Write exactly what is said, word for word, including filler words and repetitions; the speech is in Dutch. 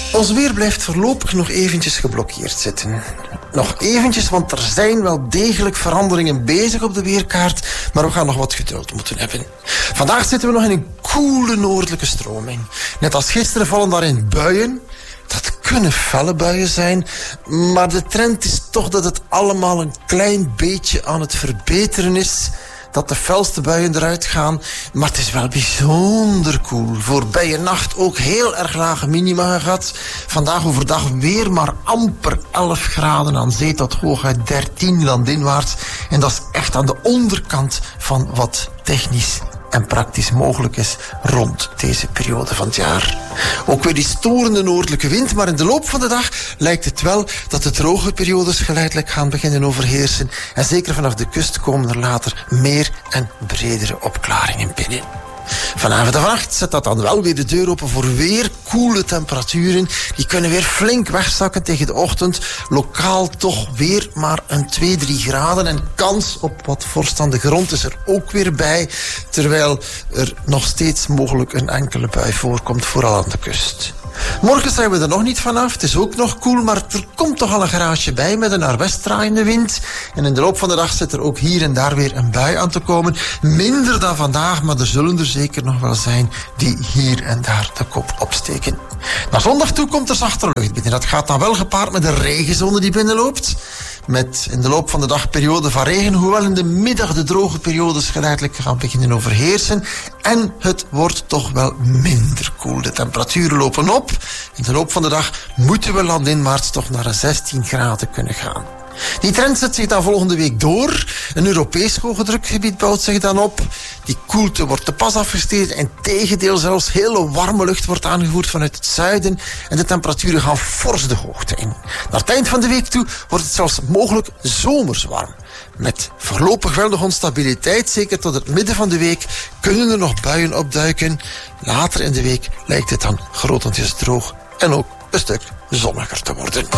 Ons weer blijft voorlopig nog eventjes geblokkeerd zitten. Nog eventjes, want er zijn wel degelijk veranderingen bezig op de weerkaart, maar we gaan nog wat geduld moeten hebben. Vandaag zitten we nog in een koele noordelijke stroming. Net als gisteren vallen daarin buien. Dat kunnen felle buien zijn, maar de trend is toch dat het allemaal een klein beetje aan het verbeteren is. Dat de felste buien eruit gaan, maar het is wel bijzonder koel. Voorbije nacht ook heel erg lage minima gehad. Vandaag overdag weer maar amper elf graden aan zee tot hooguit dertien landinwaarts. En dat is echt aan de onderkant van wat technisch en praktisch mogelijk is rond deze periode van het jaar. Ook weer die storende noordelijke wind, maar in de loop van de dag lijkt het wel dat de droge periodes geleidelijk gaan beginnen overheersen. En zeker vanaf de kust komen er later meer en bredere opklaringen binnen. Vanavond en vannacht zet dat dan wel weer de deur open voor weer koele temperaturen. Die kunnen weer flink wegzakken tegen de ochtend. Lokaal toch weer maar een twee, drie graden. En kans op wat vorst aan de grond is er ook weer bij. Terwijl er nog steeds mogelijk een enkele bui voorkomt, vooral aan de kust. Morgen zijn we er nog niet vanaf. Het is ook nog koel, maar er komt toch al een garaasje bij met een naar west draaiende wind. En in de loop van de dag zit er ook hier en daar weer een bui aan te komen. Minder dan vandaag, maar er zullen er zeker nog wel zijn die hier en daar de kop opsteken. Naar zondag toe komt er zachtere lucht binnen. Dat gaat dan wel gepaard met een regenzone die binnenloopt. Met in de loop van de dag periode van regen, hoewel in de middag de droge periodes geleidelijk gaan beginnen overheersen. En het wordt toch wel minder koel. De temperaturen lopen op. In de loop van de dag moeten we landinwaarts toch naar een zestien graden kunnen gaan. Die trend zet zich dan volgende week door. Een Europees hoogdrukgebied bouwt zich dan op. Die koelte wordt te pas afgestegen. En tegendeel zelfs hele warme lucht wordt aangevoerd vanuit het zuiden. En de temperaturen gaan fors de hoogte in. Naar het eind van de week toe wordt het zelfs mogelijk zomers warm. Met voorlopig wel nog onstabiliteit, zeker tot het midden van de week, kunnen er nog buien opduiken. Later in de week lijkt het dan grotendeels droog en ook een stuk zonniger te worden.